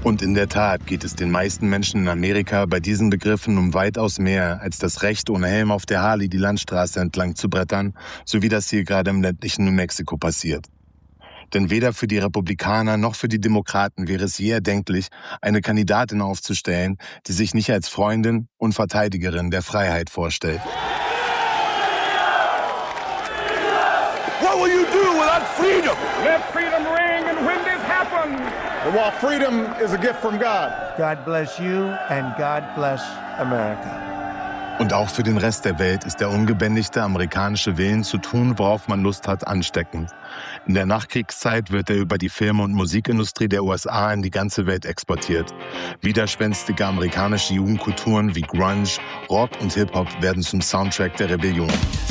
Und in der Tat geht es den meisten Menschen in Amerika bei diesen Begriffen um weitaus mehr als das Recht, ohne Helm auf der Harley die Landstraße entlang zu brettern, so wie das hier gerade im ländlichen New Mexico passiert. Denn weder für die Republikaner noch für die Demokraten wäre es je erdenklich, eine Kandidatin aufzustellen, die sich nicht als Freundin und Verteidigerin der Freiheit vorstellt. What will you do without freedom? Let freedom ring and when this happens. Well, freedom is a gift from God. God bless you and God bless America. Und auch für den Rest der Welt ist der ungebändigte amerikanische Willen zu tun, worauf man Lust hat, ansteckend. In der Nachkriegszeit wird er über die Film- und Musikindustrie der USA in die ganze Welt exportiert. Widerspenstige amerikanische Jugendkulturen wie Grunge, Rock und Hip-Hop werden zum Soundtrack der Rebellion.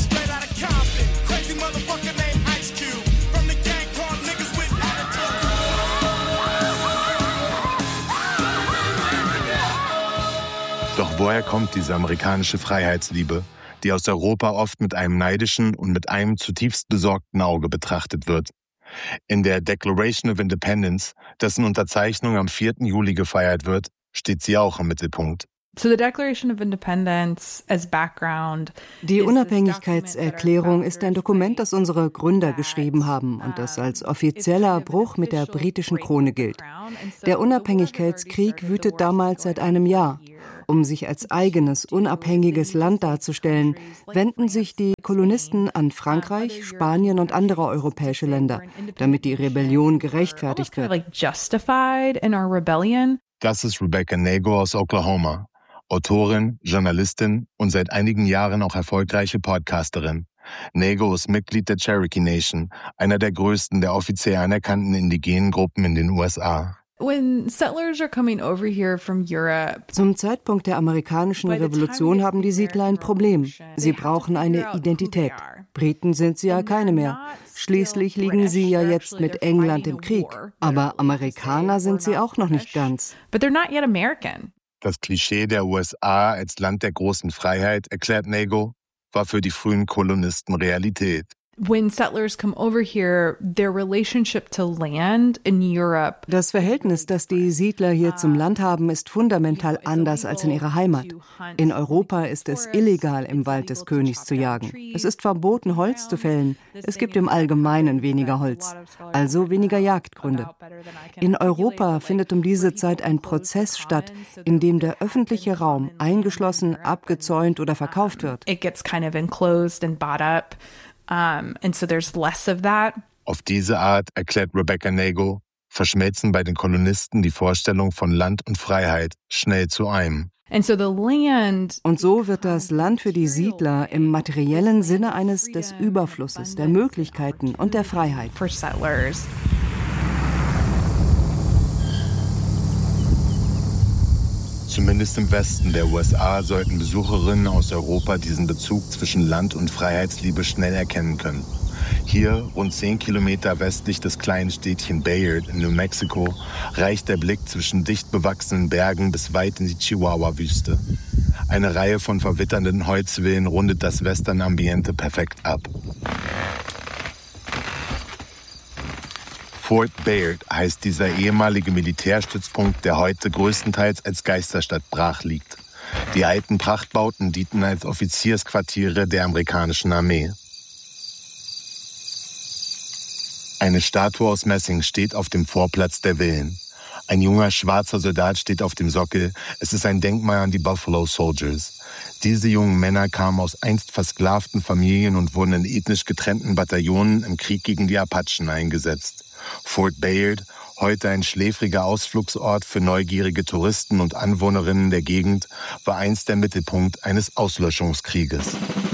Doch woher kommt diese amerikanische Freiheitsliebe, die aus Europa oft mit einem neidischen und mit einem zutiefst besorgten Auge betrachtet wird? In der Declaration of Independence, dessen Unterzeichnung am 4. Juli gefeiert wird, steht sie auch im Mittelpunkt. Die Unabhängigkeitserklärung ist ein Dokument, das unsere Gründer geschrieben haben und das als offizieller Bruch mit der britischen Krone gilt. Der Unabhängigkeitskrieg wütet damals seit einem Jahr. Um sich als eigenes, unabhängiges Land darzustellen, wenden sich die Kolonisten an Frankreich, Spanien und andere europäische Länder, damit die Rebellion gerechtfertigt wird. Das ist Rebecca Nagle aus Oklahoma, Autorin, Journalistin und seit einigen Jahren auch erfolgreiche Podcasterin. Nagle ist Mitglied der Cherokee Nation, einer der größten der offiziell anerkannten indigenen Gruppen in den USA. Zum Zeitpunkt der amerikanischen Revolution haben die Siedler ein Problem. Sie brauchen eine Identität. Briten sind sie ja keine mehr. Schließlich liegen sie ja jetzt mit England im Krieg. Aber Amerikaner sind sie auch noch nicht ganz. Das Klischee der USA als Land der großen Freiheit, erklärt Nagle, war für die frühen Kolonisten Realität. Das Verhältnis, das die Siedler hier zum Land haben, ist fundamental anders als in ihrer Heimat. In Europa ist es illegal, im Wald des Königs zu jagen. Es ist verboten, Holz zu fällen. Es gibt im Allgemeinen weniger Holz, also weniger Jagdgründe. In Europa findet um diese Zeit ein Prozess statt, in dem der öffentliche Raum eingeschlossen, abgezäunt oder verkauft wird. Auf diese Art, erklärt Rebecca Nagle, verschmelzen bei den Kolonisten die Vorstellung von Land und Freiheit schnell zu einem. Und so wird das Land für die Siedler im materiellen Sinne eines des Überflusses, der Möglichkeiten und der Freiheit. Zumindest im Westen der USA sollten Besucherinnen aus Europa diesen Bezug zwischen Land und Freiheitsliebe schnell erkennen können. Hier, rund 10 Kilometer westlich des kleinen Städtchen Bayard in New Mexico, reicht der Blick zwischen dicht bewachsenen Bergen bis weit in die Chihuahua-Wüste. Eine Reihe von verwitternden Holzvillen rundet das Western-Ambiente perfekt ab. Fort Bayard heißt dieser ehemalige Militärstützpunkt, der heute größtenteils als Geisterstadt brach liegt. Die alten Prachtbauten dienten als Offiziersquartiere der amerikanischen Armee. Eine Statue aus Messing steht auf dem Vorplatz der Villen. Ein junger schwarzer Soldat steht auf dem Sockel. Es ist ein Denkmal an die Buffalo Soldiers. Diese jungen Männer kamen aus einst versklavten Familien und wurden in ethnisch getrennten Bataillonen im Krieg gegen die Apachen eingesetzt. Fort Bayard, heute ein schläfriger Ausflugsort für neugierige Touristen und Anwohnerinnen der Gegend, war einst der Mittelpunkt eines Auslöschungskrieges.